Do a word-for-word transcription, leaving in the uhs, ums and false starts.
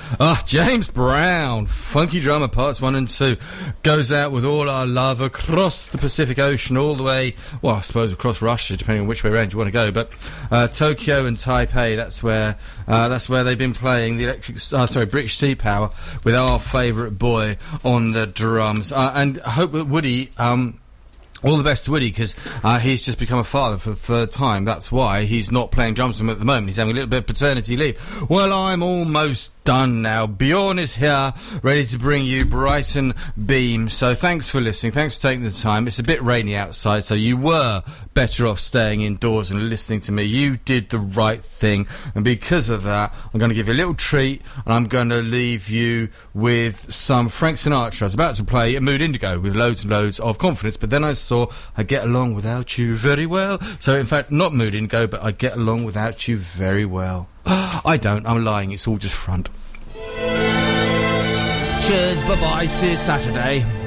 Ah, James Brown, Funky Drummer Parts one and two, goes out with all our love across the Pacific Ocean, all the way, well, I suppose across Russia, depending on which way around you want to go, but uh, Tokyo and Taipei, that's where uh, that's where they've been playing the electric, uh, sorry, British Sea Power, with our favourite boy on the drums. Uh, and I hope that Woody... Um, all the best to Woody, because uh, he's just become a father for the third time. That's why he's not playing drums with him at the moment. He's having a little bit of paternity leave. Well, I'm almost done now. Bjorn is here, ready to bring you Brighton Beam. So thanks for listening. Thanks for taking the time. It's a bit rainy outside, so you were better off staying indoors and listening to me. You did the right thing. And because of that, I'm going to give you a little treat, and I'm going to leave you with some Frank Sinatra. I was about to play a Mood Indigo with loads and loads of confidence, but then I saw I Get Along Without You very well. So, in fact, not Mood Indigo, but I Get Along Without You very well. I don't. I'm lying. It's all just front. Cheers. Bye-bye. See you Saturday.